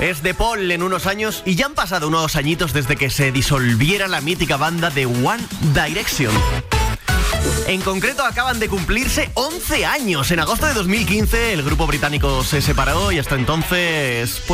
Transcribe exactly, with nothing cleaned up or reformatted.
es de Paul en unos años y ya han pasado unos añitos desde que se disolviera la mítica banda de One Direction. En concreto, acaban de cumplirse once años. En agosto de dos mil quince el grupo británico se separó y hasta entonces, pues